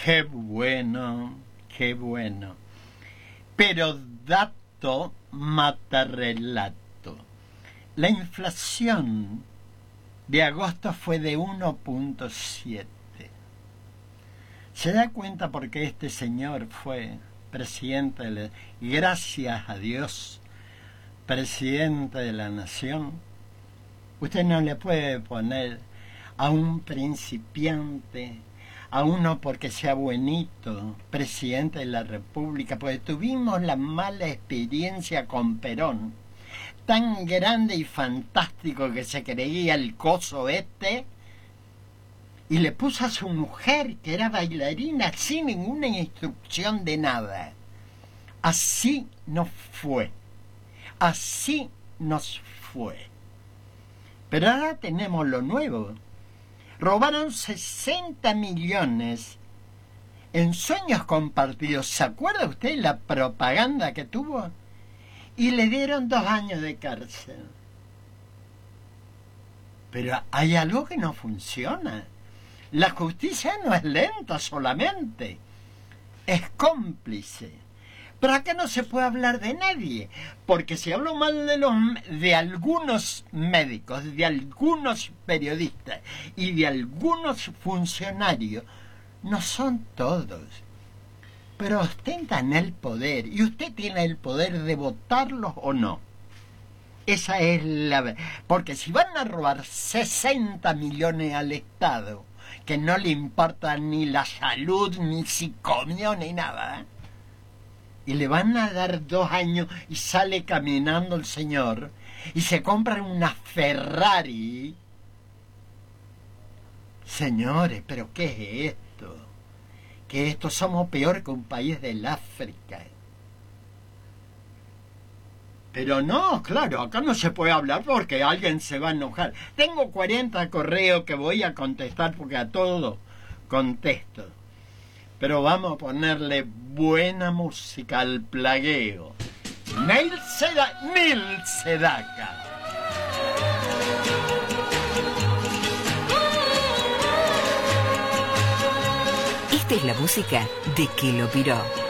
Qué bueno, qué bueno. Pero dato mata relato. La inflación de agosto fue de 1.7. ¿Se da cuenta por qué este señor fue presidente, gracias a Dios, presidente de la nación? Usted no le puede poner a un principiante, a uno porque sea buenito, presidente de la República, porque tuvimos la mala experiencia con Perón, tan grande y fantástico que se creía el coso y le puso a su mujer, que era bailarina, sin ninguna instrucción de nada. Así nos fue. Así nos fue. Pero ahora tenemos lo nuevo. Robaron 60 millones en sueños compartidos. ¿Se acuerda usted la propaganda que tuvo? Y le dieron 2 años de cárcel. Pero hay algo que no funciona. La justicia no es lenta solamente, es cómplice. Pero acá no se puede hablar de nadie, porque si hablo mal de algunos médicos, de algunos periodistas y de algunos funcionarios, no son todos, pero ostentan el poder, y usted tiene el poder de votarlos o no. Esa es la verdad, porque si van a robar 60 millones al Estado, que no le importa ni la salud, ni si comió, ni nada, y le van a dar 2 años y sale caminando el señor y se compra una Ferrari. Señores, ¿pero qué es esto? ¿Qué es esto? Somos peor que un país del África. Pero no, claro, acá no se puede hablar porque alguien se va a enojar. Tengo 40 correos que voy a contestar porque a todo contesto. Pero vamos a ponerle buena música al plagueo. Neil Sedaka. Esta es la música de Kilo Piró.